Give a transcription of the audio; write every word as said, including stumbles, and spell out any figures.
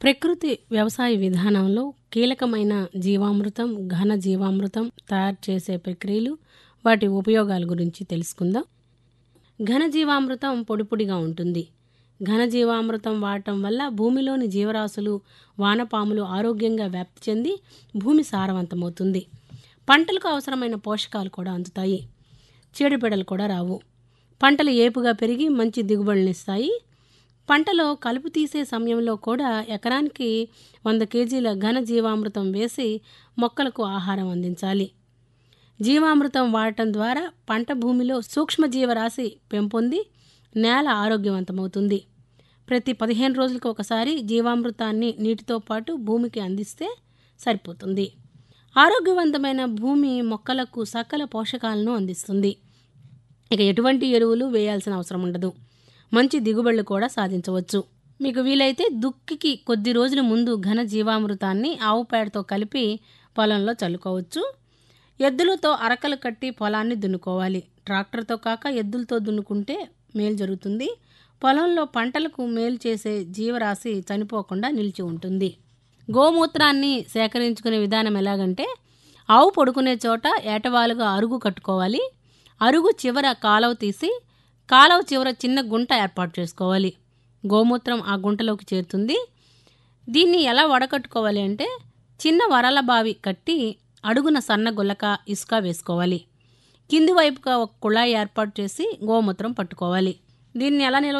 ప్రకృతి వ్యవసాయ విధానంలో కీలకమైన జీవామృతం, ఘన జీవామృతం తయారు చేసే ప్రక్రియలు, వాటి ఉపయోగాల గురించి తెలుసుకుందాం. ఘన జీవామృతం పొడి పొడిగా ఉంటుంది. ఘన జీవామృతం వాడటం వల్ల భూమిలోని జీవరాశులు, వానపాములు ఆరోగ్యంగా వ్యాప్తి చెంది భూమి సారవంతమవుతుంది. పంటలకు అవసరమైన పోషకాలు కూడా అందుతాయి. చీడపీడలు కూడా రావు. పంటలు ఏపుగా పెరిగి మంచి దిగుబడులనిస్తాయి. పంటలో కలుపు తీసే సమయంలో కూడా ఎకరానికి వంద కేజీల ఘన జీవామృతం వేసి మొక్కలకు ఆహారం అందించాలి. జీవామృతం వాడటం ద్వారా పంట భూమిలో సూక్ష్మజీవరాశి పెంపొంది నేల ఆరోగ్యవంతమవుతుంది. ప్రతి పదిహేను రోజులకు ఒకసారి జీవామృతాన్ని నీటితో పాటు భూమికి అందిస్తే సరిపోతుంది. ఆరోగ్యవంతమైన భూమి మొక్కలకు సకల పోషకాలను అందిస్తుంది. ఇక ఎటువంటి ఎరువులు వేయాల్సిన అవసరం ఉండదు. మంచి దిగుబడులు కూడా సాధించవచ్చు. మీకు వీలైతే దుక్కికి కొద్ది రోజుల ముందు ఘన జీవామృతాన్ని ఆవు పేడతో కలిపి పొలంలో చల్లుకోవచ్చు. ఎద్దులతో అరకలు కట్టి పొలాన్ని దున్నుకోవాలి. ట్రాక్టర్తో కాక ఎద్దులతో దున్నుకుంటే మేలు జరుగుతుంది. పొలంలో పంటలకు మేలు చేసే జీవరాశి చనిపోకుండా నిలిచి ఉంటుంది. గోమూత్రాన్ని సేకరించుకునే విధానం ఎలాగంటే, ఆవు పడుకునే చోట ఏటవాలుగా అరుగు కట్టుకోవాలి. అరుగు చివర కాలువ తీసి కాలువ చివర చిన్న గుంట ఏర్పాటు చేసుకోవాలి. గోమూత్రం ఆ గుంటలోకి చేరుతుంది. దీన్ని ఎలా వడకట్టుకోవాలి అంటే, చిన్న వరల బావి కట్టి అడుగున సన్న గుల్లక ఇసుక వేసుకోవాలి. కింది వైపుగా ఒక కుళాయి ఏర్పాటు చేసి గోమూత్రం పట్టుకోవాలి. దీన్ని ఎలా నిల్వ